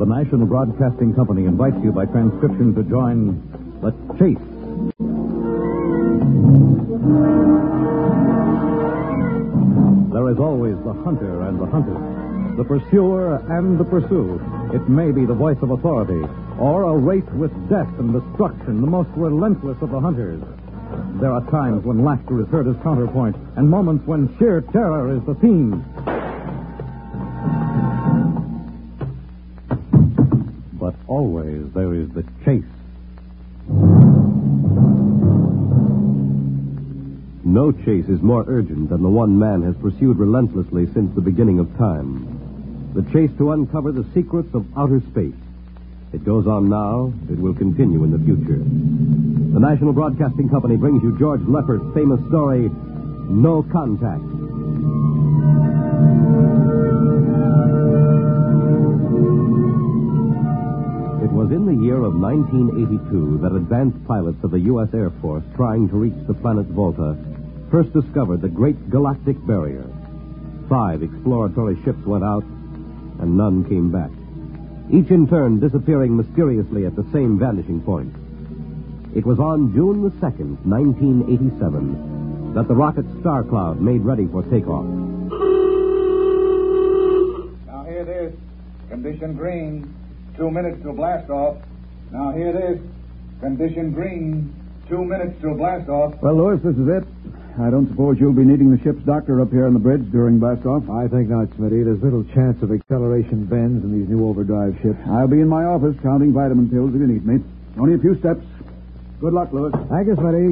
The National Broadcasting Company invites you by transcription to join The Chase. There is always the hunter and the hunted, the pursuer and the pursued. It may be the voice of authority, or a race with death and destruction, the most relentless of the hunters. There are times when laughter is heard as counterpoint, and moments when sheer terror is the theme. But always there is the chase. No chase is more urgent than the one man has pursued relentlessly since the beginning of time. The chase to uncover the secrets of outer space. It goes on now. It will continue in the future. The National Broadcasting Company brings you George Leppert's famous story, No Contact. It was in the year of 1982 that advanced pilots of the U.S. Air Force trying to reach the planet Volta first discovered the Great Galactic Barrier. 5 exploratory ships went out, and none came back, each in turn disappearing mysteriously at the same vanishing point. It was on June the 2nd, 1987, that the rocket Star Cloud made ready for takeoff. Now here it is. Condition green. 2 minutes to blast off. Now here it is. Condition green. 2 minutes to blast off. Well, Lewis, this is it. I don't suppose you'll be needing the ship's doctor up here on the bridge during blast-off? I think not, Smitty. There's little chance of acceleration bends in these new overdrive ships. I'll be in my office counting vitamin pills if you need me. Only a few steps. Good luck, Lewis. Thank you, Smitty.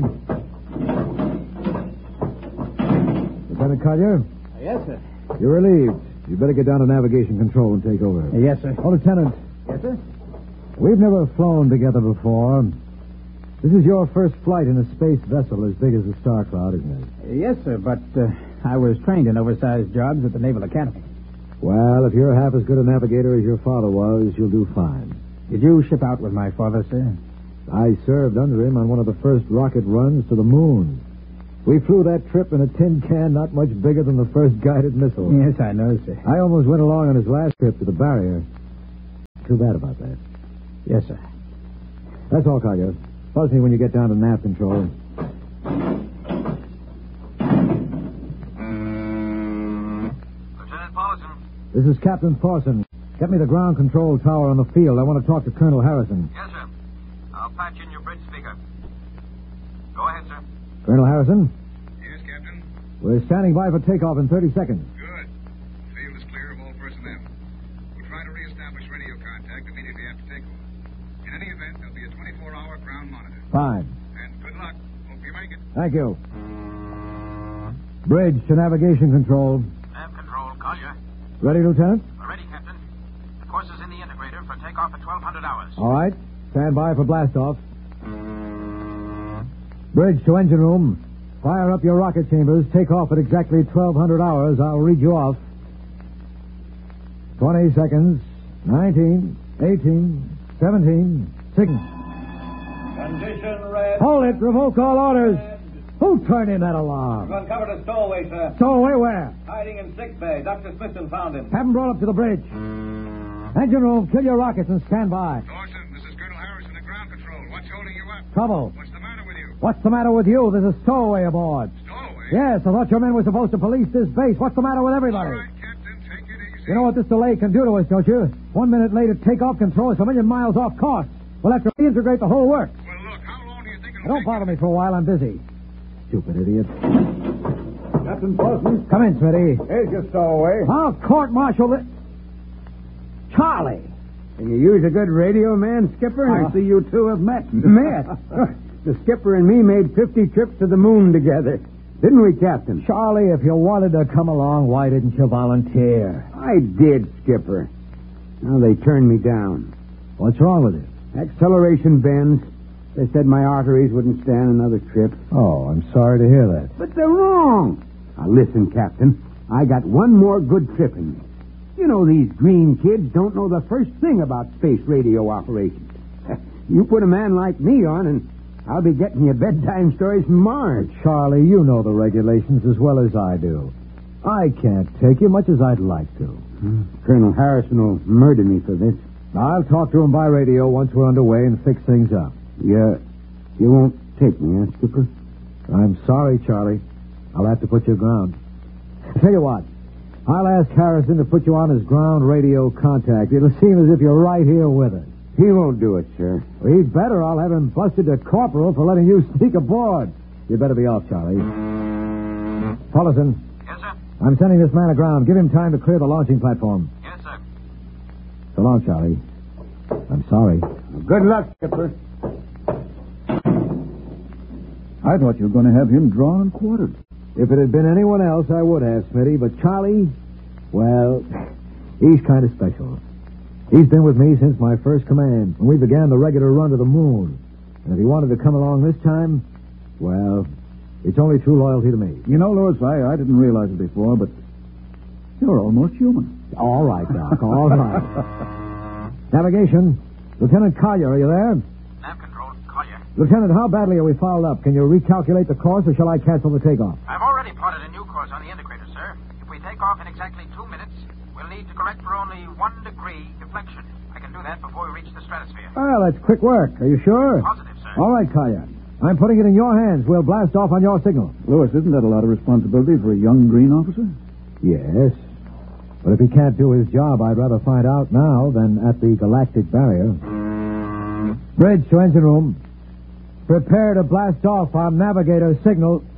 Lieutenant Collier? Yes, sir. You're relieved. You'd better get down to navigation control and take over. Yes, sir. Oh, Lieutenant. Yes, sir? We've never flown together before. This is your first flight in a space vessel as big as the Star Cloud, isn't it? Yes, sir, but I was trained in oversized jobs at the Naval Academy. Well, if you're half as good a navigator as your father was, you'll do fine. Did you ship out with my father, sir? I served under him on one of the first rocket runs to the moon. We flew that trip in a tin can not much bigger than the first guided missile. Yes, I know, sir. I almost went along on his last trip to the barrier. Too bad about that. Yes, sir. That's all, Collier. Buzz me when you get down to nav control. Lieutenant Paulson. This is Captain Thorson. Get me the ground control tower on the field. I want to talk to Colonel Harrison. Yes, sir. I'll patch in your bridge speaker. Go ahead, sir. Colonel Harrison, Yes, Captain. we're standing by for takeoff in 30 seconds. Good. The field is clear of all personnel. We'll try to reestablish radio contact immediately after takeoff. In any event, there'll be a 24-hour ground monitor. Fine. And good luck. Hope you make it. Thank you. Bridge to navigation control. Nav control, Collier. Ready, Lieutenant? Ready, Captain. The course is in the integrator for takeoff at 1200 hours. All right. Stand by for blastoff. Bridge to engine room. Fire up your rocket chambers. Take off at exactly 1200 hours. I'll read you off. 20 seconds. 19, 18, 17, 6. Condition red. Hold it. Revoke all orders. Who turned in that alarm? Uncovered a stowaway, sir. Stowaway where? Hiding in sick bay. Dr. Smithson found him. Have him brought up to the bridge. Engine room, kill your rockets and stand by. Dawson, this is Colonel Harrison at ground control. What's holding you up? Trouble. What's the matter with you? What's the matter with you? There's a stowaway aboard. Stowaway? Yes, I thought your men were supposed to police this base. What's the matter with All everybody? right, Captain. Take it easy. You know what this delay can do to us, don't you? 1 minute later, takeoff control is a million miles off course. We'll have to reintegrate the whole works. Well, look, how long do you think it'll Don't take? bother me for a while. I'm busy. Stupid idiot. Captain Parsons. Come in, Smitty. Here's your stowaway. I'll court-martial this. Charlie. Can you use a good radio man, Skipper? I see you two have met. Met? The Skipper and me made 50 trips to the moon together. Didn't we, Captain? Charlie, if you wanted to come along, why didn't you volunteer? I did, Skipper. Now they turned me down. What's wrong with it? Acceleration bends. They said my arteries wouldn't stand another trip. Oh, I'm sorry to hear that. But they're wrong. Now listen, Captain. I got one more good trip in me. You know, these green kids don't know the first thing about space radio operations. You put a man like me on, and I'll be getting you bedtime stories from Mars. Charlie, you know the regulations as well as I do. I can't take you much as I'd like to. Colonel Harrison will murder me for this. I'll talk to him by radio once we're underway and fix things up. You won't take me, Skipper? I'm sorry, Charlie. I'll have to put you aground. Tell you what, I'll ask Harrison to put you on his ground radio contact. It'll seem as if you're right here with us. He won't do it, sir. Well, he'd better. I'll have him busted to corporal for letting you sneak aboard. You better be off, Charlie. Paulison. Yes, sir? I'm sending this man aground. Give him time to clear the launching platform. Yes, sir. So long, Charlie. I'm sorry. Good luck, Skipper. I thought you were going to have him drawn and quartered. If it had been anyone else, I would have, Smitty. But Charlie, well, he's kind of special. He's been with me since my first command, when we began the regular run to the moon. And if he wanted to come along this time, well, it's only through loyalty to me. You know, Lewis, I didn't realize it before, but you're almost human. All right, Doc, all right. Navigation. Lieutenant Collier, are you there? Nav control, Collier. Lieutenant, how badly are we fouled up? Can you recalculate the course, or shall I cancel the takeoff? I've already plotted a new course on the indicator, sir. If we take off in exactly 2 minutes, we'll need to correct for only 1 degree deflection. I can do that before we reach the stratosphere. Well, that's quick work. Are you sure? Positive, sir. All right, Collier. I'm putting it in your hands. We'll blast off on your signal. Lewis, isn't that a lot of responsibility for a young Green officer? Yes. But if he can't do his job, I'd rather find out now than at the galactic barrier. Bridge to engine room. Prepare to blast off on navigator's signal.